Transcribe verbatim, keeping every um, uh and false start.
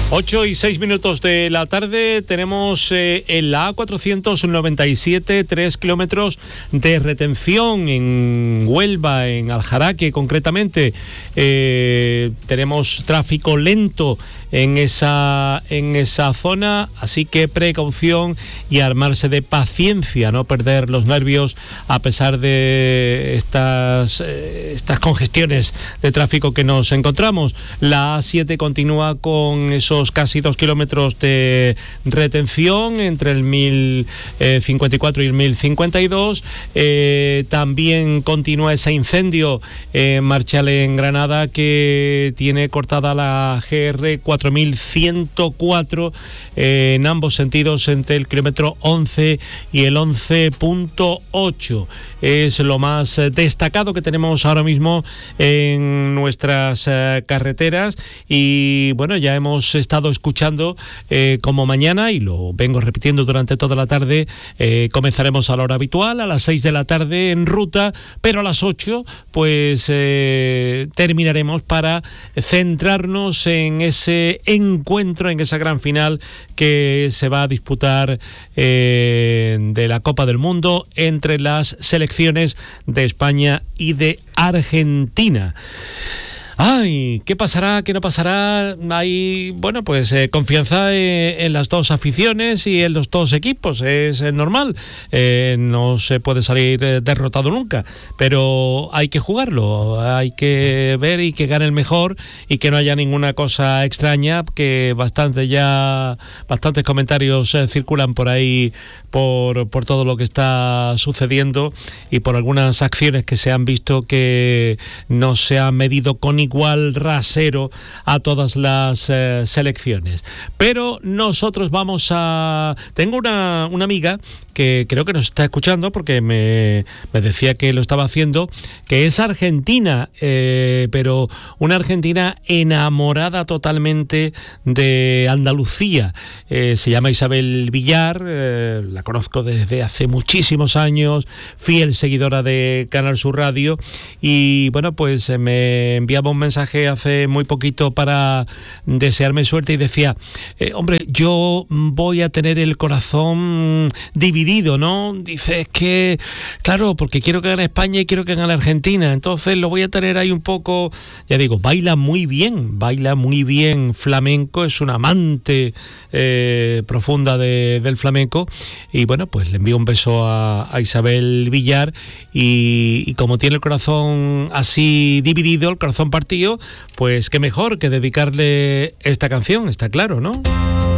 ocho y seis minutos de la tarde tenemos eh, en la A cuatrocientos noventa y siete tres kilómetros de retención en Huelva, en Aljaraque concretamente. Eh, tenemos tráfico lento en esa, en esa zona, así que precaución y armarse de paciencia, no perder los nervios a pesar de estas, eh, estas congestiones de tráfico que nos encontramos. La A siete continúa con esos casi dos kilómetros de retención entre el mil cincuenta y cuatro y el mil cincuenta y dos. Eh, también continúa ese incendio en Marchal, en Granada, que tiene cortada la G R cuatro mil ciento cuatro eh, en ambos sentidos entre el kilómetro once y el once punto ocho. Es lo más destacado que tenemos ahora mismo en nuestras eh, carreteras. Y bueno, ya hemos estado escuchando eh, como mañana, y lo vengo repitiendo durante toda la tarde, eh, comenzaremos a la hora habitual, a las seis de la tarde en ruta, pero a las ocho pues eh, terminaremos para centrarnos en ese encuentro, en esa gran final que se va a disputar eh, de la Copa del Mundo entre las selecciones de España y de Argentina. Ay, ¿qué pasará? ¿Qué no pasará? Hay, bueno, pues eh, confianza eh, en las dos aficiones y en los dos equipos, es eh, normal, eh, no se puede salir eh, derrotado nunca, pero hay que jugarlo, hay que ver y que gane el mejor y que no haya ninguna cosa extraña, que bastante ya, bastantes comentarios eh, circulan por ahí por, por todo lo que está sucediendo y por algunas acciones que se han visto que no se han medido con igual rasero a todas las eh, selecciones. Pero nosotros vamos a... Tengo una, una amiga que creo que nos está escuchando porque me, me decía que lo estaba haciendo, que es argentina, eh, pero una argentina enamorada totalmente de Andalucía. Eh, se llama Isabel Villar, eh, la conozco desde hace muchísimos años, fiel seguidora de Canal Sur Radio, y bueno, pues eh, me enviaba un mensaje hace muy poquito para desearme suerte y decía, eh, hombre, yo voy a tener el corazón dividido, ¿no? Dice, es que, claro, porque quiero que gane España y quiero que gane Argentina, entonces lo voy a tener ahí un poco, ya digo, baila muy bien, baila muy bien flamenco, es una amante eh, profunda de, del flamenco, y bueno, pues le envío un beso a, a Isabel Villar, y, y como tiene el corazón así dividido, el corazón partido, pues qué mejor que dedicarle esta canción, está claro, ¿no?